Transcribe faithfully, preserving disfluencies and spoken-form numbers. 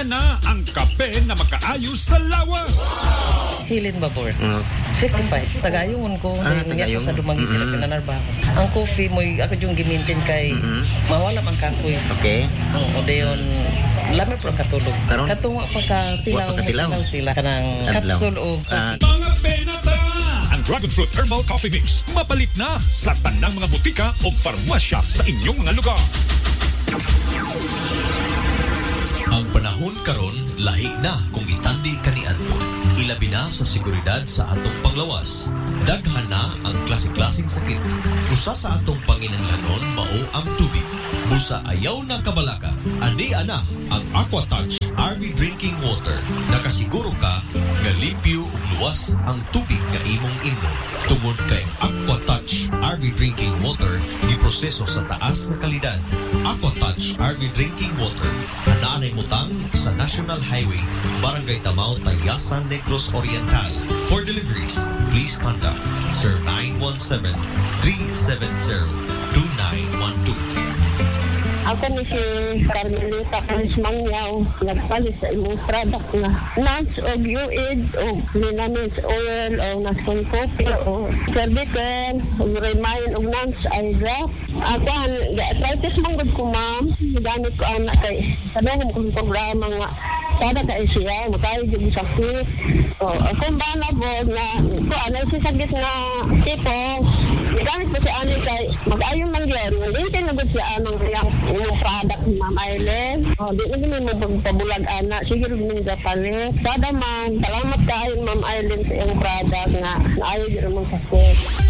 Anya na ang kape na makaayos sa lawas. Hilin Babor. Mm. fifty-five. Tagayungon ko. Ah, Ngayon tagayong. ko sa Dumangi, Mm-hmm. mm. pinanarba ako. Ang coffee mo, ako yung gimintin kay Mm-hmm. mawala ang kapoy. Okay. O de yun, lami po ang katulog. Karon? Katunga pa ka tilaw, Wa pa ka tilaw. tilaw sila. Kanang Adlaw. capsule o Ah. coffee. Mga penata! Ang Dragon Fruit Herbal Coffee Mix mapalit na sa tanang mga butika o farmasya sa inyong mga lugar. Ang panahon karon lahi na kung itandi kaniadto. Ilabi na sa seguridad sa atong panglawas. Daghan na ang klase-klaseng sakit. Usa sa atong panginahanglanon mao ang tubig. Busa ayaw na kabalaka. Ani ana ang Aquatouch R V Drinking Water. Nakasiguro ka nga limpyo ug luwas ang tubig nga imong inom. Tungod kay Aquatouch R V Drinking Water giproseso sa taas nga kalidad. Aquatouch R V Drinking Water anaanay butang sa National Highway, Barangay Tamao, Tayasan, Negros Oriental. For deliveries, please contact Sir nine one seven, three seven zero, two nine one two. Ako ni si Carmelita Cruz Mangyaw, nagpalit sa imong product na nuts o U-Id o linamins oil o nason coffee o cervical o remind o nuts eye drop. Ako, ga-arthritis manggod ko ma'am, gamit ko ang kay sabihin ko kong programa nga sada ka siya, makayo yung sakit. O, akong bala po na ko ano si sakit na tipos, gamit ko si Ani kay mag-ayong mangyan, hindi tinagod si Anong yung yung product ni Ma'am Aileen. O, di na gini mo pagpabulag ana, sige rin yung gapalit. Sada man, salamat kayo Ma'am Aileen sa iyong product nga naayo yun mong sakit.